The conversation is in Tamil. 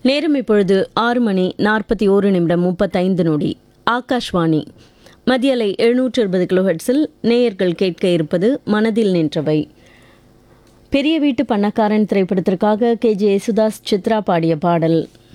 நேரம் இப்பொழுது 6:41:35. ஆகாஷ்வாணி மதியலை 720 கிலோஹெட்ஸில் நேயர்கள் கேட்க இருப்பது மனதில் நின்றவை. பெரிய வீட்டு பண்ணக்காரன் திரைப்படத்திற்காக KJ யேசுதாஸ் சித்ரா பாடிய பாடல்.